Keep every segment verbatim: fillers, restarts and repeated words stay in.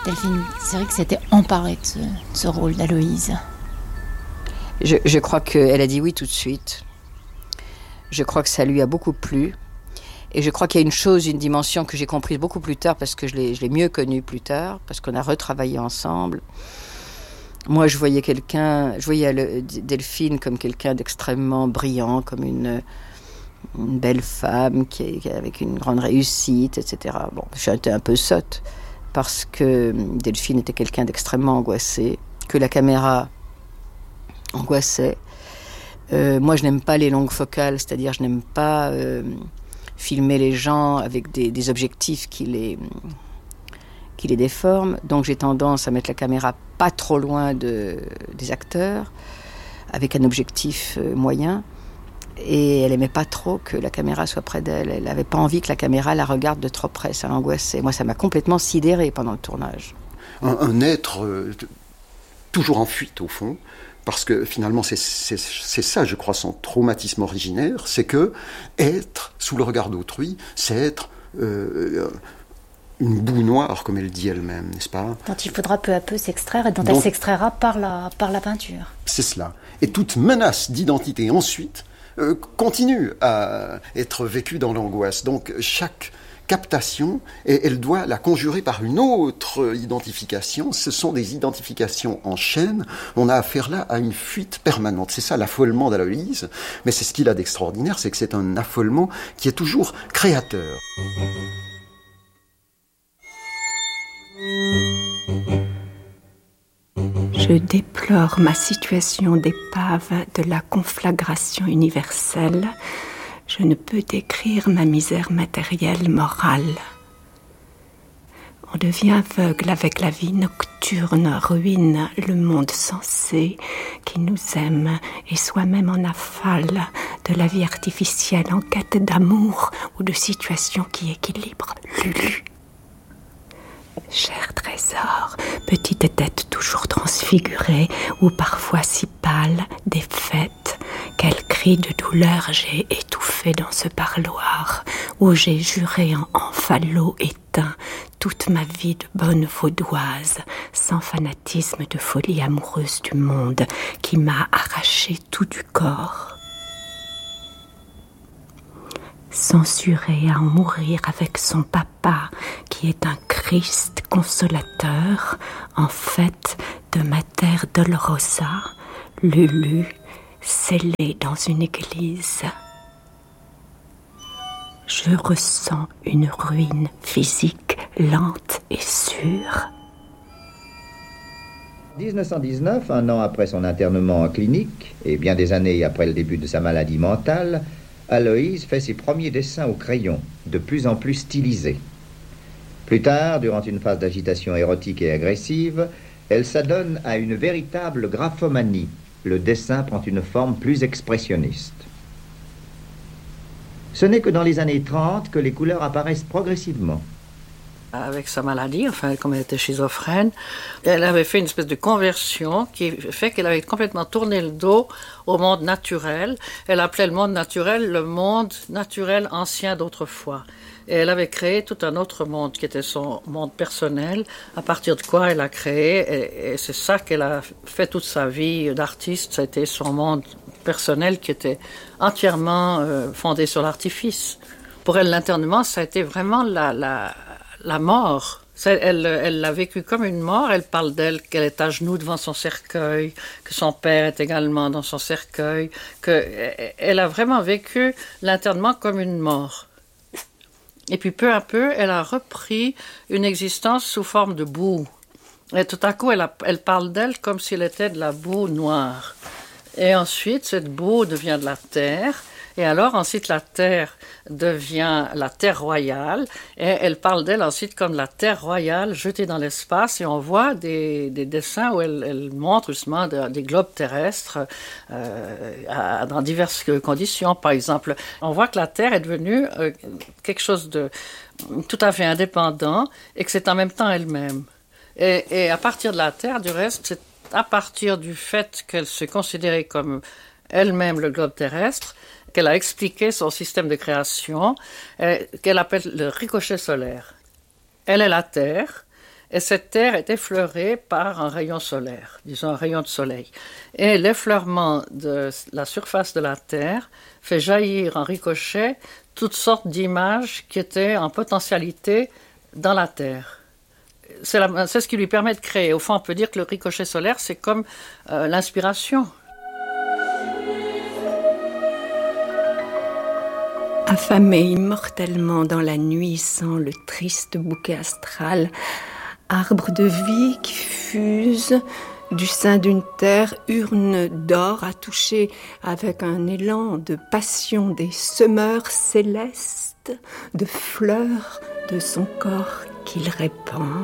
Delphine Seyrig s'était emparée de ce, de ce rôle d'Aloïse. Je, je crois qu'elle a dit oui tout de suite. Je crois que ça lui a beaucoup plu. Et je crois qu'il y a une chose, une dimension que j'ai comprise beaucoup plus tard, parce que je l'ai, je l'ai mieux connue plus tard, parce qu'on a retravaillé ensemble. Moi, je voyais quelqu'un, je voyais le, Delphine comme quelqu'un d'extrêmement brillant, comme une, une belle femme qui est, avec une grande réussite, et cetera. Bon, j'étais un peu sotte, parce que Delphine était quelqu'un d'extrêmement angoissé, que la caméra angoissait. Euh, moi, je n'aime pas les longues focales, c'est-à-dire je n'aime pas euh, filmer les gens avec des, des objectifs qui les, qui les déforment. Donc j'ai tendance à mettre la caméra pas trop loin de, des acteurs, avec un objectif euh, moyen. Et elle aimait pas trop que la caméra soit près d'elle. Elle n'avait pas envie que la caméra la regarde de trop près. Ça l'angoissait. Moi, ça m'a complètement sidérée pendant le tournage. Un, un être euh, toujours en fuite, au fond. Parce que finalement, c'est, c'est, c'est ça, je crois, son traumatisme originaire, c'est que être sous le regard d'autrui, c'est être euh, une boue noire, comme elle dit elle-même, n'est-ce pas ? Dont il faudra peu à peu s'extraire et dont Donc, elle s'extraira par la, par la peinture. C'est cela. Et toute menace d'identité ensuite euh, continue à être vécue dans l'angoisse. Donc chaque captation, et elle doit la conjurer par une autre identification. Ce sont des identifications en chaîne. On a affaire là à une fuite permanente. C'est ça l'affolement d'Aloïse, mais c'est ce qu'il a d'extraordinaire, c'est que c'est un affolement qui est toujours créateur. Je déplore ma situation d'épave de la conflagration universelle. Je ne peux décrire ma misère matérielle, morale. On devient aveugle avec la vie nocturne, ruine le monde sensé qui nous aime et soi-même en affale de la vie artificielle en quête d'amour ou de situations qui équilibrent Lulu. Cher trésor, petite tête toujours transfigurée ou parfois si pâle, défaite, quel cri de douleur j'ai étouffé dans ce parloir où j'ai juré en enfalo éteint toute ma vie de bonne vaudoise, sans fanatisme de folie amoureuse du monde qui m'a arraché tout du corps. Censuré à en mourir avec son papa, qui est un Christ consolateur, en fait de Mater Dolorosa, Lulu, scellé dans une église. Je ressens une ruine physique lente et sûre. dix-neuf cent dix-neuf, un an après son internement en clinique, et bien des années après le début de sa maladie mentale, Aloïse fait ses premiers dessins au crayon, de plus en plus stylisés. Plus tard, durant une phase d'agitation érotique et agressive, elle s'adonne à une véritable graphomanie. Le dessin prend une forme plus expressionniste. Ce n'est que dans les années trente que les couleurs apparaissent progressivement. Avec sa maladie, enfin, comme elle était schizophrène, elle avait fait une espèce de conversion qui fait qu'elle avait complètement tourné le dos au monde naturel. Elle appelait le monde naturel le monde naturel ancien d'autrefois. Et elle avait créé tout un autre monde qui était son monde personnel, à partir de quoi elle a créé, et, et c'est ça qu'elle a fait toute sa vie d'artiste, c'était son monde personnel qui était entièrement euh, fondé sur l'artifice. Pour elle, l'internement, ça a été vraiment la... la La mort, elle, elle l'a vécu comme une mort. Elle parle d'elle, qu'elle est à genoux devant son cercueil, que son père est également dans son cercueil, qu'elle a vraiment vécu l'internement comme une mort. Et puis peu à peu, elle a repris une existence sous forme de boue. Et tout à coup, elle, a, elle parle d'elle comme s'il était de la boue noire. Et ensuite, cette boue devient de la terre. Et alors, ensuite, la terre devient la terre royale. Et elle parle d'elle ensuite comme la terre royale jetée dans l'espace. Et on voit des, des dessins où elle, elle montre justement de, des globes terrestres euh, à, dans diverses conditions. Par exemple, on voit que la terre est devenue euh, quelque chose de tout à fait indépendant et que c'est en même temps elle-même. Et, et à partir de la terre, du reste, c'est à partir du fait qu'elle se considérait comme elle-même le globe terrestre, qu'elle a expliqué son système de création, euh, qu'elle appelle le ricochet solaire. Elle est la Terre, Et cette terre est effleurée par un rayon solaire, disons un rayon de soleil. Et l'effleurement de la surface de la terre fait jaillir en ricochet toutes sortes d'images qui étaient en potentialité dans la terre. C'est, la, c'est ce qui lui permet de créer. Au fond, on peut dire que le ricochet solaire, c'est comme euh, l'inspiration. Affamé immortellement dans la nuit sans le triste bouquet astral, arbre de vie qui fuse du sein d'une terre, urne d'or à toucher avec un élan de passion des semeurs célestes, de fleurs de son corps qu'il répand.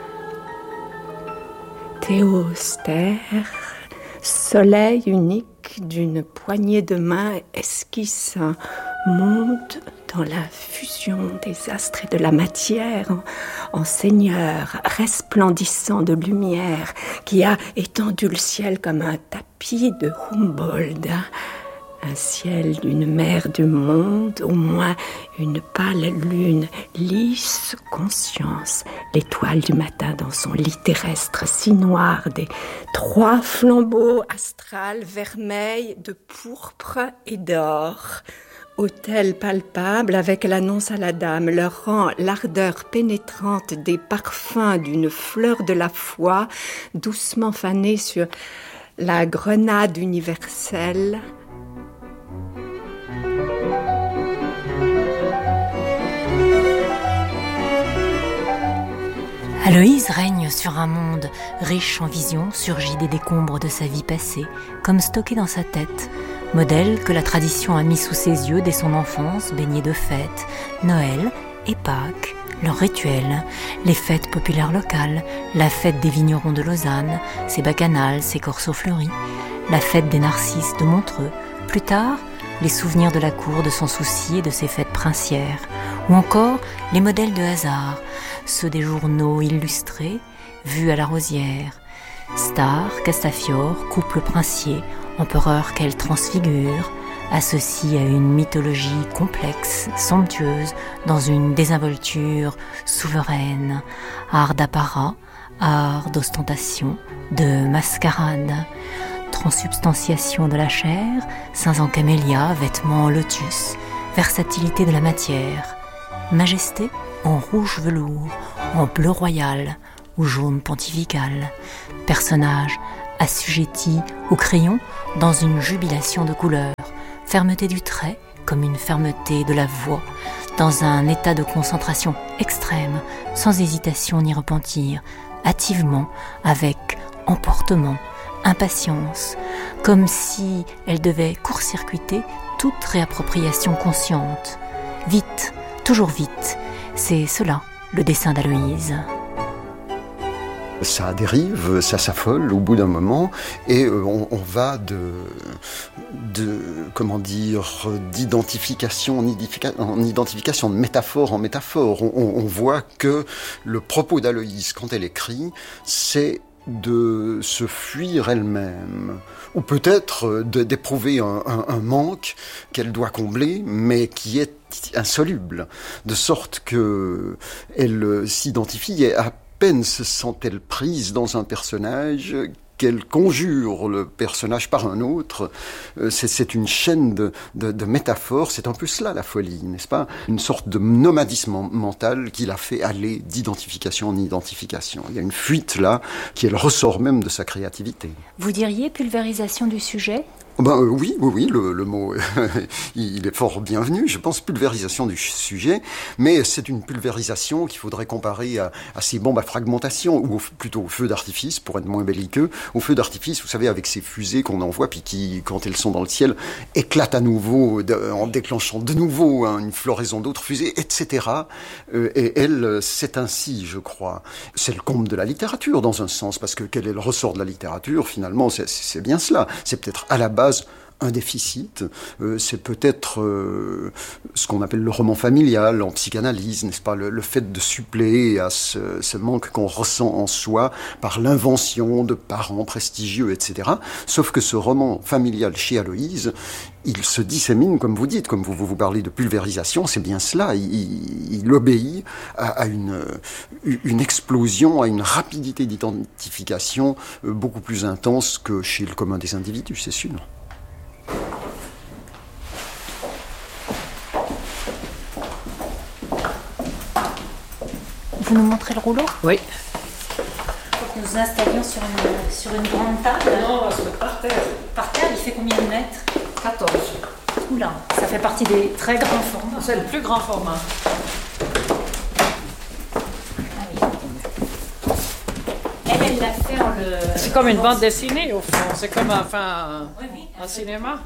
Théostère, soleil unique d'une poignée de main, esquisse un monde dans la fusion des astres et de la matière, en, en seigneur resplendissant de lumière qui a étendu le ciel comme un tapis de Humboldt. Un ciel d'une mer du monde, au moins une pâle lune, lisse conscience, l'étoile du matin dans son lit terrestre si noir, des trois flambeaux astrales vermeils de pourpre et d'or. Autel palpable avec l'annonce à la dame, leur rend l'ardeur pénétrante des parfums d'une fleur de la foi, doucement fanée sur la grenade universelle. Aloïse règne sur un monde riche en visions, surgi des décombres de sa vie passée, comme stocké dans sa tête, modèle que la tradition a mis sous ses yeux dès son enfance, baigné de fêtes, Noël et Pâques, leurs rituels, les fêtes populaires locales, la fête des vignerons de Lausanne, ses bacchanales, ses corsos fleuris, la fête des narcisses de Montreux, plus tard, les souvenirs de la cour de son souci et de ses fêtes princières, ou encore les modèles de hasard, ceux des journaux illustrés, vus à la Rosière. Star, Castafiore, couple princier, empereur qu'elle transfigure, associe à une mythologie complexe, somptueuse, dans une désinvolture souveraine. Art d'apparat, art d'ostentation, de mascarade. Transubstantiation de la chair, seins en camélia, vêtements en lotus, versatilité de la matière. Majesté en rouge velours, en bleu royal ou jaune pontifical. Personnage assujetti au crayon dans une jubilation de couleurs. Fermeté du trait comme une fermeté de la voix, dans un état de concentration extrême, sans hésitation ni repentir, hâtivement, avec emportement, impatience, comme si elle devait court-circuiter toute réappropriation consciente. Vite, toujours vite, c'est cela, le dessin d'Aloïse. Ça dérive, ça s'affole au bout d'un moment, et on, on va de, de, comment dire, d'identification en, idifica, en identification, de métaphore en métaphore. On, on, on voit que le propos d'Aloïse, quand elle écrit, c'est de se fuir elle-même, ou peut-être de, d'éprouver un, un, un manque qu'elle doit combler, mais qui est insoluble, de sorte que elle s'identifie et à peine se sent-elle prise dans un personnage qu'elle conjure le personnage par un autre. C'est, c'est une chaîne de, de, de métaphores, c'est un peu cela la folie, n'est-ce pas ? Une sorte de nomadisme mental qui l'a fait aller d'identification en identification. Il y a une fuite là, qui est le ressort même de sa créativité. Vous diriez pulvérisation du sujet ? Ben, euh, oui, oui, oui, le, le mot, il est fort bienvenu. Je pense pulvérisation du sujet, mais c'est une pulvérisation qu'il faudrait comparer à, à ces bombes à fragmentation, ou au, plutôt au feu d'artifice, pour être moins belliqueux. Au feu d'artifice, vous savez, avec ces fusées qu'on envoie, puis qui, quand elles sont dans le ciel, éclatent à nouveau, de, en déclenchant de nouveau hein, une floraison d'autres fusées, et cetera. Euh, et elle, c'est ainsi, je crois. C'est le comble de la littérature, dans un sens, parce que quel est le ressort de la littérature, finalement, c'est, c'est bien cela. C'est peut-être à la base un déficit. Euh, c'est peut-être euh, ce qu'on appelle le roman familial en psychanalyse, n'est-ce pas, le, le fait de suppléer à ce, ce manque qu'on ressent en soi par l'invention de parents prestigieux, et cetera. Sauf que ce roman familial chez Aloïse, il se dissémine, comme vous dites, comme vous vous, vous parlez de pulvérisation, c'est bien cela. Il, il, il obéit à, à une, une explosion, à une rapidité d'identification beaucoup plus intense que chez le commun des individus, c'est sûr. Vous nous montrez le rouleau ? Oui. Il faut que nous nous installions sur une, sur une grande table. Non, on va se mettre par terre. Par terre, il fait combien de mètres ? quatorze. Oula, ça fait partie des très grands formats. C'est le plus grand format. Ah oui. Elle, elle l'a fait en le... C'est comme une bande dessinée, au fond. C'est comme enfin, Oui, oui, un cinéma.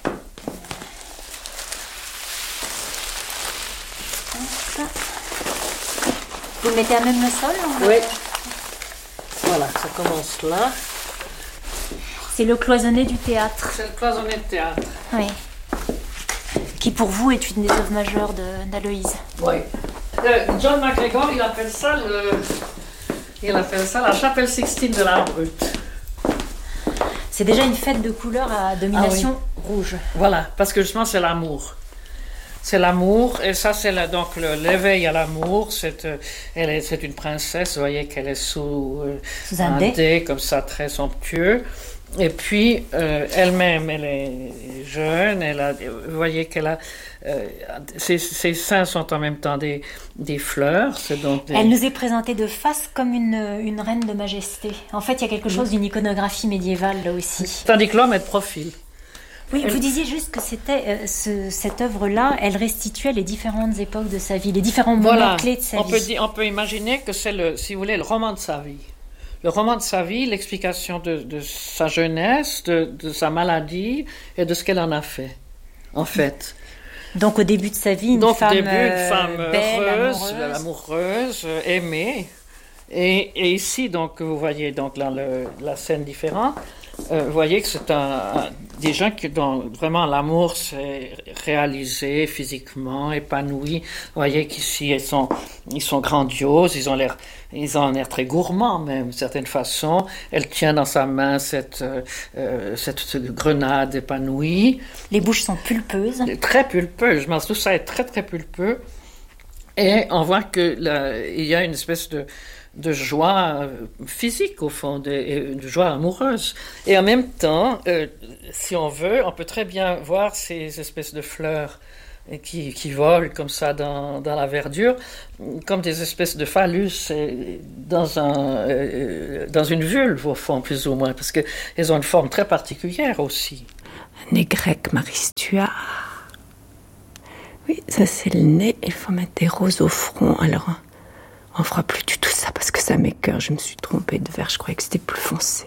Vous le mettez à même le sol en... Oui. Voilà, ça commence là. C'est le cloisonné du théâtre. C'est le cloisonné de théâtre. Oui. Qui pour vous est une des œuvres majeures de- d'Aloïse. Oui. Euh, John McGregor, il appelle ça le... Il appelle ça la chapelle Sixtine de l'art brut. C'est déjà une fête de couleurs à domination rouge. Voilà, parce que justement c'est l'amour. C'est l'amour, et ça c'est la- donc le- l'éveil à l'amour. C'est, euh, elle est, c'est une princesse, vous voyez qu'elle est sous, euh, Sous un dais. dais comme ça, très somptueux. Et puis euh, elle-même, elle est jeune, elle a, vous voyez qu'elle a, euh, ses, ses seins sont en même temps des, des fleurs. C'est donc des... Elle nous est présentée de face comme une, une reine de majesté. En fait, il y a quelque chose d'une iconographie médiévale là aussi. Tandis que l'homme est de profil. Oui, vous disiez juste que c'était euh, ce- cette œuvre-là, elle restituait les différentes époques de sa vie, les différents moments Voilà, clés de sa on vie. peut, dire, on peut imaginer que c'est, le, si vous voulez, le roman de sa vie. Le roman de sa vie, l'explication de, de sa jeunesse, de, de sa maladie et de ce qu'elle en a fait, en fait. Donc au début de sa vie, une Donc femme, au début, une euh, femme belle, heureuse, amoureuse. amoureuse, euh, aimée. Et, et ici, donc, vous voyez donc dans le, la scène différente, euh, vous voyez que c'est un, un- des gens qui, dont vraiment l'amour s'est réalisé physiquement, épanoui. Vous voyez qu'ici, ils sont, ils sont grandioses, ils ont l'air, ils ont l'air très gourmands même, d'une certaine façon. Elle tient dans sa main cette, euh, euh, cette grenade épanouie. Les bouches sont pulpeuses. Très pulpeux, je pense tout ça est très très pulpeux. Et on voit que là, il y a une espèce de, de joie euh, physique au fond, de, et de joie amoureuse. Et en même temps, euh, si on veut, on peut très bien voir ces espèces de fleurs euh, qui, qui volent comme ça dans, dans la verdure, comme des espèces de phallus euh, dans, un, euh, dans une vulve au fond, plus ou moins, parce qu'elles ont une forme très particulière aussi. Un nez grec maristuard. Oui, ça c'est le nez. Il faut mettre des roses au front. Alors, on fera plus du tout ça parce que ça m'écoeure. Je me suis trompée de vert. Je croyais que c'était plus foncé.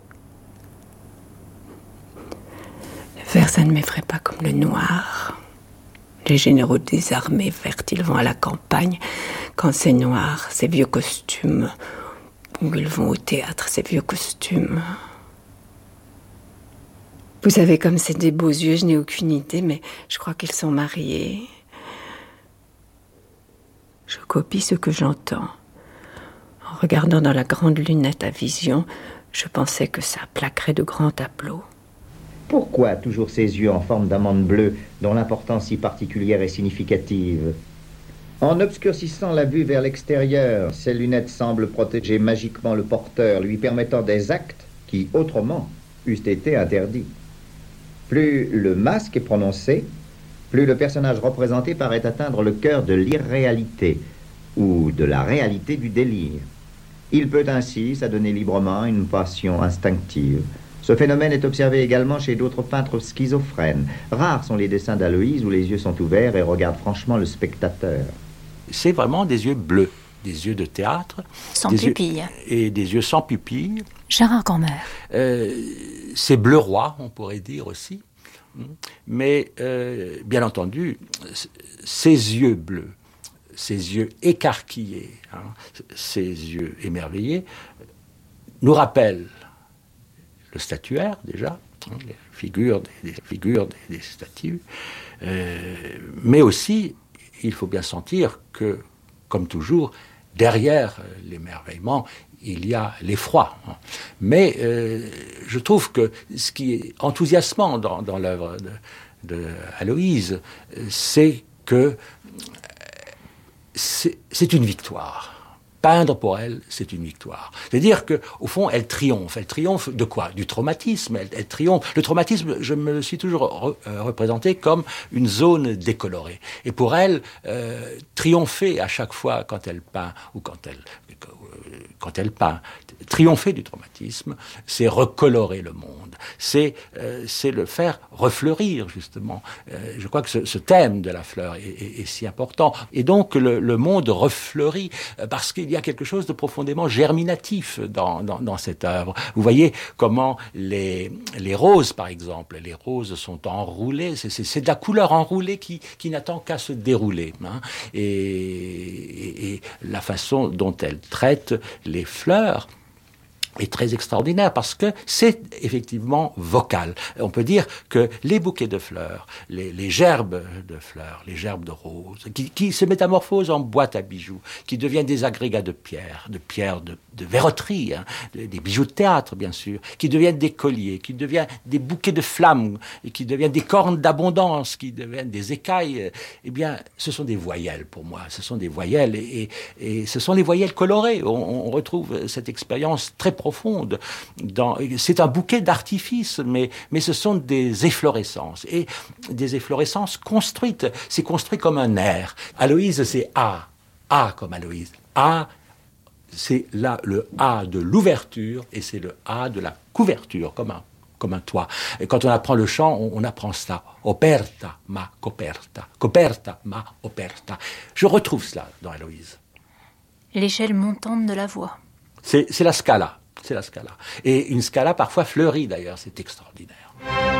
Le vert, ça ne m'effraie pas comme le noir. Les généraux des armées vertes, ils vont à la campagne. Quand c'est noir, ces vieux costumes. Ou ils vont au théâtre, ces vieux costumes. Vous savez, comme c'est des beaux yeux, je n'ai aucune idée, mais je crois qu'ils sont mariés. Je copie ce que j'entends. En regardant dans la grande lunette à vision, je pensais que ça plaquerait de grands tableaux. Pourquoi toujours ces yeux en forme d'amande bleue, dont l'importance si particulière et significative? En obscurcissant la vue vers l'extérieur, ces lunettes semblent protéger magiquement le porteur, lui permettant des actes qui, autrement, eussent été interdits. Plus le masque est prononcé, plus le personnage représenté paraît atteindre le cœur de l'irréalité ou de la réalité du délire. Il peut ainsi s'adonner librement à une passion instinctive. Ce phénomène est observé également chez d'autres peintres schizophrènes. Rares sont les dessins d'Aloïse où les yeux sont ouverts et regardent franchement le spectateur. C'est vraiment des yeux bleus, des yeux de théâtre. Sans des pupille. Yeux, et des yeux sans pupille. Gérard Cormer. Euh, c'est bleu roi, on pourrait dire aussi. Mais, euh, bien entendu, ces yeux bleus, ces yeux écarquillés, hein, ces yeux émerveillés, nous rappellent le statuaire, déjà, les figures, des, des figures, des, des statues. Euh, mais aussi, il faut bien sentir que, comme toujours, derrière l'émerveillement, il y a l'effroi. Mais euh, je trouve que ce qui est enthousiasmant dans, dans l'œuvre de, de Aloïse, c'est que c'est, c'est une victoire. Peindre pour elle, c'est une victoire. C'est-à-dire qu'au fond, elle triomphe. Elle triomphe de quoi ? Du traumatisme. Elle, elle triomphe. Le traumatisme, je me le suis toujours re, euh, représenté comme une zone décolorée. Et pour elle, euh, triompher à chaque fois quand elle peint, ou quand elle, euh, quand elle peint, triompher du traumatisme, c'est recolorer le monde. C'est, euh, c'est le faire refleurir, justement. Euh, je crois que ce, ce thème de la fleur est, est, est si important. Et donc, le, le monde refleurit euh, parce qu'il y a quelque chose de profondément germinatif dans, dans, dans cette œuvre. Vous voyez comment les, les roses, par exemple, les roses sont enroulées. C'est, c'est, c'est de la couleur enroulée qui, qui n'attend qu'à se dérouler. Hein. Et, et, et la façon dont elle traite les fleurs est très extraordinaire parce que c'est effectivement vocal. On peut dire que les bouquets de fleurs, les, les gerbes de fleurs, les gerbes de roses, qui, qui se métamorphosent en boîtes à bijoux, qui deviennent des agrégats de pierres, de pierres de, de verroterie, hein, des bijoux de théâtre bien sûr, qui deviennent des colliers, qui deviennent des bouquets de flammes, et qui deviennent des cornes d'abondance, qui deviennent des écailles, eh bien, ce sont des voyelles pour moi, ce sont des voyelles, et, et, et ce sont les voyelles colorées. On, on retrouve cette expérience très profonde. Dans, c'est un bouquet d'artifices, mais, mais ce sont des efflorescences, et des efflorescences construites. C'est construit comme un air. Aloïse, c'est A. A comme Aloïse. A, c'est là le A de l'ouverture, et c'est le A de la couverture, comme un, comme un toit. Et quand on apprend le chant, on, on apprend ça. Operta, ma coperta. Coperta, ma operta. Je retrouve cela dans Aloïse. L'échelle montante de la voix. C'est, c'est la scala. C'est la scala. Et une scala parfois fleurie d'ailleurs, c'est extraordinaire.